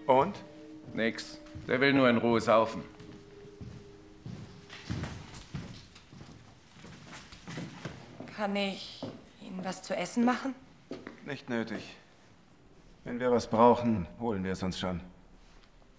Und? Nix. Der will nur in Ruhe saufen. Kann ich Ihnen was zu essen machen? Nicht nötig. Wenn wir was brauchen, holen wir es uns schon.